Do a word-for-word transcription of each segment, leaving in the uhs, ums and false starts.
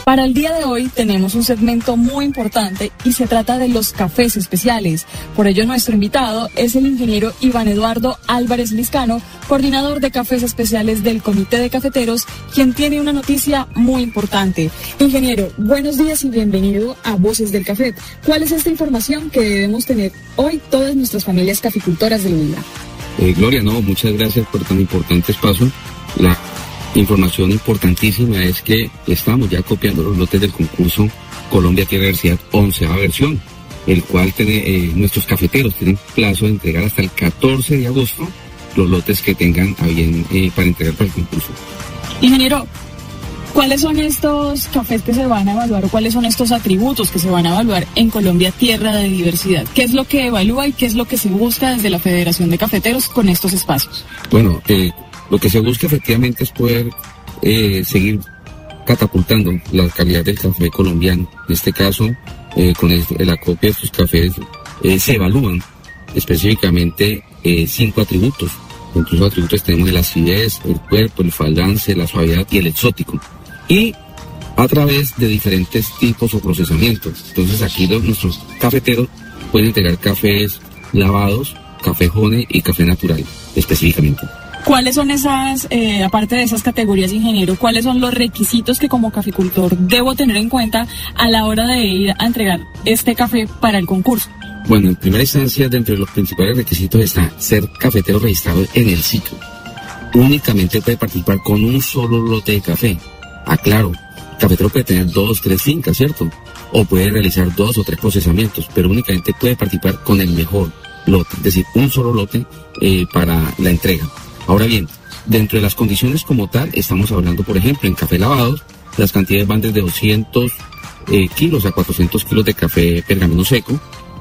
Para el día de hoy tenemos un segmento muy importante y se trata de los cafés especiales. Por ello nuestro invitado es el ingeniero Iván Eduardo Álvarez Liscano, coordinador de cafés especiales del Comité de Cafeteros, quien tiene una noticia muy importante. Ingeniero, buenos días y bienvenido a Voces del Café. ¿Cuál es esta información que debemos tener hoy todas nuestras familias caficultoras del Huila? Eh, Gloria, no, muchas gracias por tan importante espacio. La información importantísima es que estamos ya copiando los lotes del concurso Colombia Tierra de Diversidad onceava versión, el cual tiene, eh, nuestros cafeteros tienen plazo de entregar hasta el catorce de agosto los lotes que tengan a bien eh, para entregar para el concurso. Ingeniero, ¿cuáles son estos cafés que se van a evaluar o cuáles son estos atributos que se van a evaluar en Colombia Tierra de Diversidad? ¿Qué es lo que evalúa y qué es lo que se busca desde la Federación de Cafeteros con estos espacios? Bueno, eh, lo que se busca efectivamente es poder eh, seguir catapultando la calidad del café colombiano. En este caso, eh, con el, el acopio de estos cafés, eh, se evalúan específicamente eh, cinco atributos. Entre esos atributos tenemos la acidez, el cuerpo, el falance, la suavidad y el exótico. Y a través de diferentes tipos o procesamientos. Entonces aquí los, nuestros cafeteros pueden entregar cafés lavados, café jone y café natural específicamente. ¿Cuáles son esas, eh, aparte de esas categorías, ingeniero, cuáles son los requisitos que como caficultor debo tener en cuenta a la hora de ir a entregar este café para el concurso? Bueno, en primera instancia, dentro de los principales requisitos está ser cafetero registrado en el ciclo. Únicamente puede participar con un solo lote de café. Aclaro, el cafetero puede tener dos, tres fincas, ¿cierto? O puede realizar dos o tres procesamientos, pero únicamente puede participar con el mejor lote, es decir, un solo lote eh, para la entrega. Ahora bien, dentro de las condiciones como tal, estamos hablando, por ejemplo, en café lavados, las cantidades van desde doscientos eh, kilos a cuatrocientos kilos de café pergamino seco.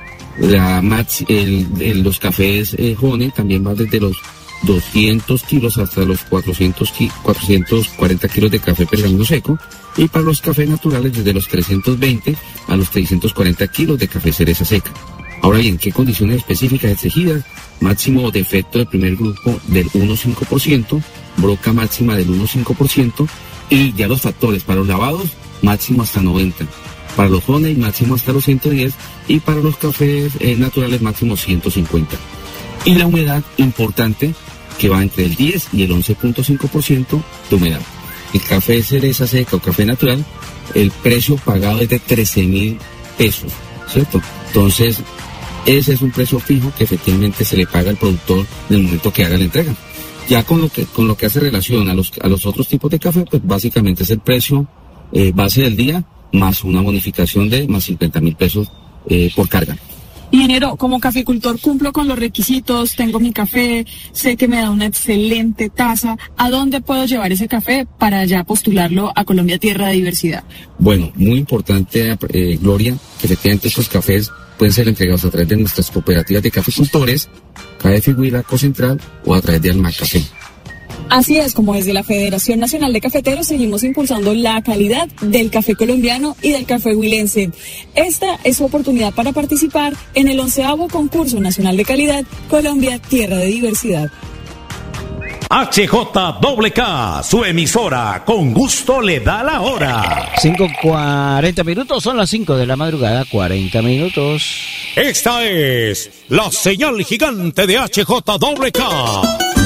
La max, el, el, los cafés eh, jone también van desde los doscientos kilos hasta los cuatrocientos, cuatrocientos cuarenta kilos de café pergamino seco. Y para los cafés naturales desde los trescientos veinte a los trescientos cuarenta kilos de café cereza seca. Ahora bien, ¿qué condiciones específicas exigidas? Máximo defecto del primer grupo del uno coma cinco por ciento, broca máxima del uno coma cinco por ciento y ya los factores para los lavados, máximo hasta noventa. Para los jone, máximo hasta los ciento diez y para los cafés eh, naturales, máximo ciento cincuenta. Y la humedad importante que va entre el diez y el once punto cinco por ciento de humedad. El café cereza seca o café natural, el precio pagado es de trece mil pesos, ¿cierto? Entonces, ese es un precio fijo que efectivamente se le paga al productor en el momento que haga la entrega. Ya con lo que con lo que hace relación a los a los otros tipos de café, pues básicamente es el precio eh, base del día más una bonificación de más cincuenta mil pesos eh, por carga. Ingeniero, como caficultor cumplo con los requisitos, tengo mi café, sé que me da una excelente taza. ¿A dónde puedo llevar ese café para ya postularlo a Colombia Tierra de Diversidad? Bueno, muy importante, eh, Gloria, que efectivamente estos cafés pueden ser entregados a través de nuestras cooperativas de caficultores, K F Huila, Cocentral o a través de Almacafé. Así es, como desde la Federación Nacional de Cafeteros seguimos impulsando la calidad del café colombiano y del café huilense. Esta es su oportunidad para participar en el onceavo concurso nacional de calidad Colombia Tierra de Diversidad. H J K K, su emisora, con gusto le da la hora. cinco cuarenta minutos, son las cinco de la madrugada, cuarenta minutos. Esta es la señal gigante de H J K K.